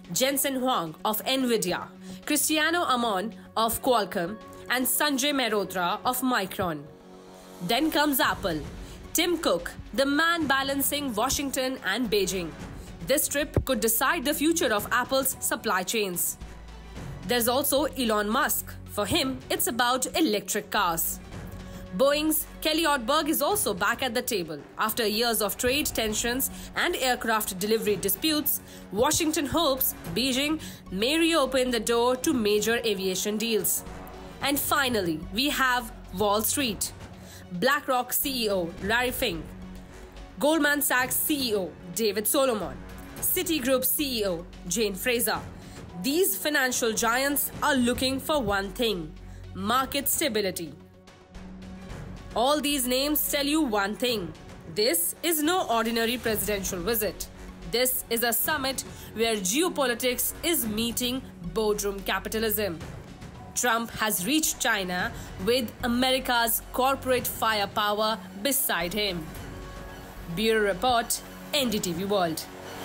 Jensen Huang of Nvidia, Cristiano Amon of Qualcomm, and Sanjay Mehrotra of Micron. Then comes Apple. Tim Cook, the man balancing Washington and Beijing. This trip could decide the future of Apple's supply chains. There's also Elon Musk. For him, it's about electric cars. Boeing's Kelly Ortberg is also back at the table. After years of trade tensions and aircraft delivery disputes, Washington hopes Beijing may reopen the door to major aviation deals. And finally, we have Wall Street. BlackRock CEO Larry Fink, Goldman Sachs CEO David Solomon, Citigroup CEO Jane Fraser. These financial giants are looking for one thing: market stability. All these names tell you one thing: this is no ordinary presidential visit. This is a summit where geopolitics is meeting boardroom capitalism. Trump has reached China with America's corporate firepower beside him. Bureau Report, NDTV World.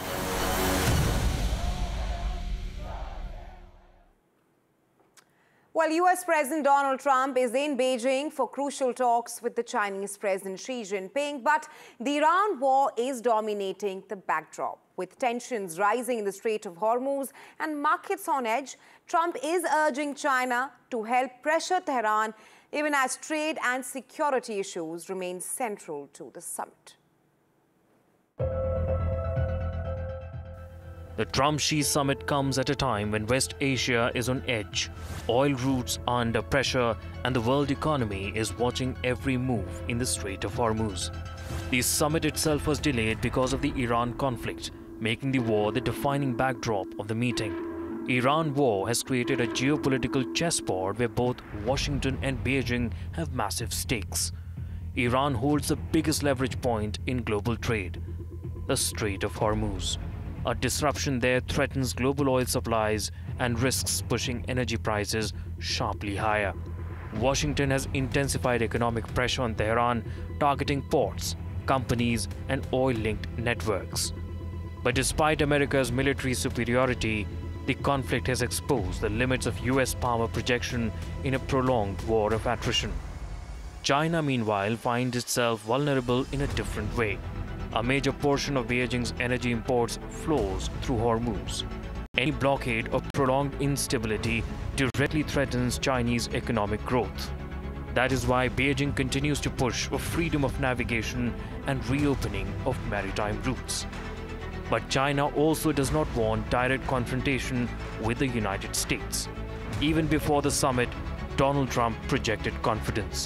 Well, US President Donald Trump is in Beijing for crucial talks with the Chinese President Xi Jinping, but the Iran war is dominating the backdrop. With tensions rising in the Strait of Hormuz and markets on edge, Trump is urging China to help pressure Tehran, even as trade and security issues remain central to the summit. The Trump-Xi summit comes at a time when West Asia is on edge, oil routes are under pressure, and the world economy is watching every move in the Strait of Hormuz. The summit itself was delayed because of the Iran conflict, making the war the defining backdrop of the meeting. Iran war has created a geopolitical chessboard where both Washington and Beijing have massive stakes. Iran holds the biggest leverage point in global trade, the Strait of Hormuz. A disruption there threatens global oil supplies and risks pushing energy prices sharply higher. Washington has intensified economic pressure on Tehran, targeting ports, companies, and oil-linked networks. But despite America's military superiority, the conflict has exposed the limits of US power projection in a prolonged war of attrition. China, meanwhile, finds itself vulnerable in a different way. A major portion of Beijing's energy imports flows through Hormuz. Any blockade or prolonged instability directly threatens Chinese economic growth. That is why Beijing continues to push for freedom of navigation and reopening of maritime routes. But China also does not want direct confrontation with the United States. Even before the summit, Donald Trump projected confidence.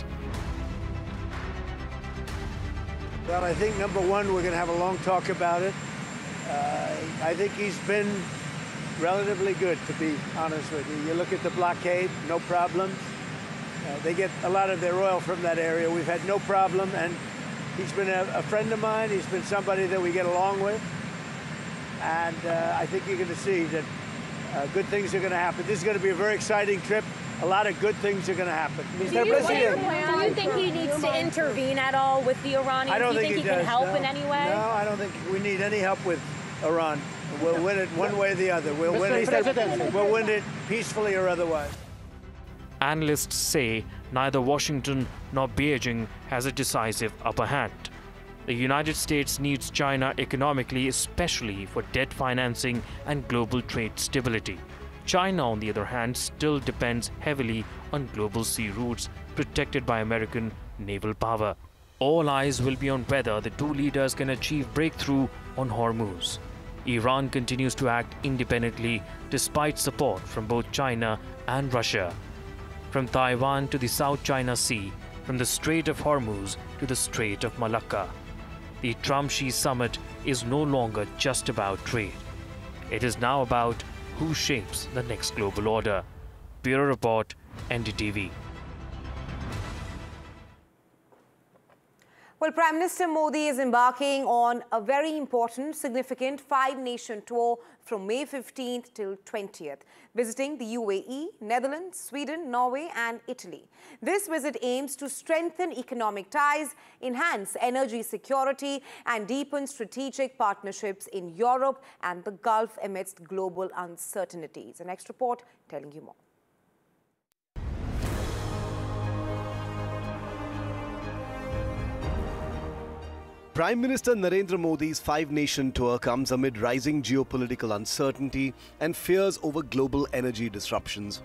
Well, I think, number one, we're going to have a long talk about it. I think he's been relatively good, to be honest with you. You look at the blockade, no problems. They get a lot of their oil from that area. We've had no problem, and he's been a friend of mine. He's been somebody that we get along with. And I think you're going to see that good things are going to happen. This is going to be a very exciting trip. A lot of good things are going to happen. Mr. President, do you think he needs to intervene at all with the Iranians? I don't think he can help in any way? No, I don't think we need any help with Iran. We'll win it one way or the other. We'll win it peacefully or otherwise. Analysts say neither Washington nor Beijing has a decisive upper hand. The United States needs China economically, especially for debt financing and global trade stability. China, on the other hand, still depends heavily on global sea routes protected by American naval power. All eyes will be on whether the two leaders can achieve breakthrough on Hormuz. Iran continues to act independently despite support from both China and Russia. From Taiwan to the South China Sea, from the Strait of Hormuz to the Strait of Malacca, the Trump-Xi summit is no longer just about trade. It is now about who shapes the next global order. Bureau Report, NDTV. Well, Prime Minister Modi is embarking on a very important, significant five-nation tour from May 15th till 20th, visiting the UAE, Netherlands, Sweden, Norway and Italy. This visit aims to strengthen economic ties, enhance energy security and deepen strategic partnerships in Europe and the Gulf amidst global uncertainties. An next report telling you more. Prime Minister Narendra Modi's five-nation tour comes amid rising geopolitical uncertainty and fears over global energy disruptions.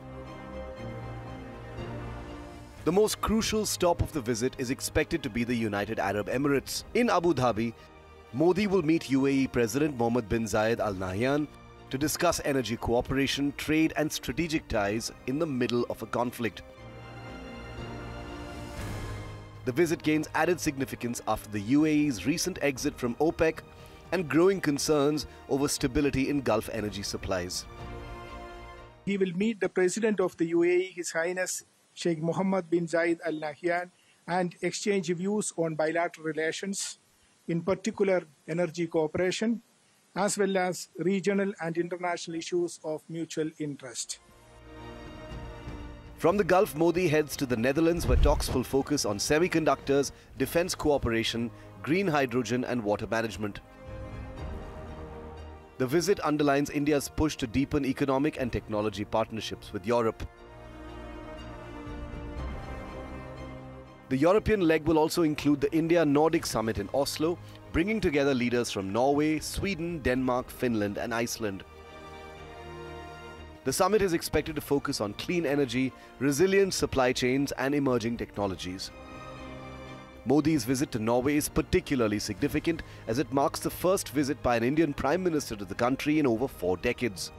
The most crucial stop of the visit is expected to be the United Arab Emirates. In Abu Dhabi, Modi will meet UAE President Mohammed bin Zayed Al Nahyan to discuss energy cooperation, trade and strategic ties in the middle of a conflict. The visit gains added significance after the UAE's recent exit from OPEC and growing concerns over stability in Gulf energy supplies. He will meet the President of the UAE, His Highness Sheikh Mohammed bin Zayed Al Nahyan, and exchange views on bilateral relations, in particular energy cooperation, as well as regional and international issues of mutual interest. From the Gulf, Modi heads to the Netherlands, where talks will focus on semiconductors, defense cooperation, green hydrogen and water management. The visit underlines India's push to deepen economic and technology partnerships with Europe. The European leg will also include the India-Nordic Summit in Oslo, bringing together leaders from Norway, Sweden, Denmark, Finland and Iceland. The summit is expected to focus on clean energy, resilient supply chains and emerging technologies. Modi's visit to Norway is particularly significant as it marks the first visit by an Indian Prime Minister to the country in over 4 decades.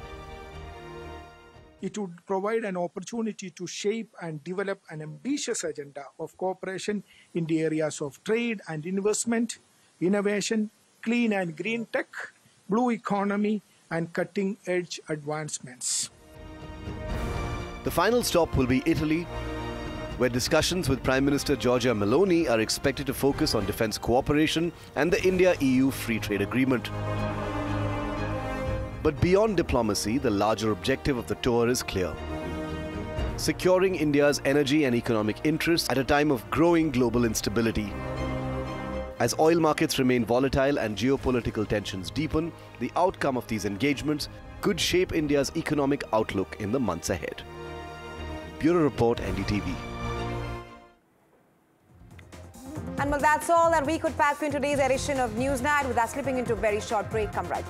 It would provide an opportunity to shape and develop an ambitious agenda of cooperation in the areas of trade and investment, innovation, clean and green tech, blue economy, and cutting-edge advancements. The final stop will be Italy, where discussions with Prime Minister Giorgia Meloni are expected to focus on defense cooperation and the India-EU Free Trade Agreement. But beyond diplomacy, the larger objective of the tour is clear: securing India's energy and economic interests at a time of growing global instability. As oil markets remain volatile and geopolitical tensions deepen, the outcome of these engagements could shape India's economic outlook in the months ahead. Bureau Report, NDTV. And well, that's all that we could pack for in today's edition of Newsnight. With that, slipping into a very short break. Come right back.